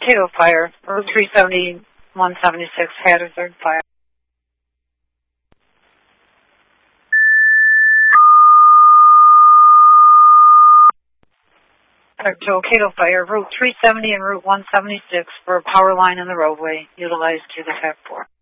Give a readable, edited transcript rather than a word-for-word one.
Tornado fire. Route 370, 176 had a third fire. Tornado fire. Route 370 and Route 176 for a power line in the roadway utilized to the Tech 4.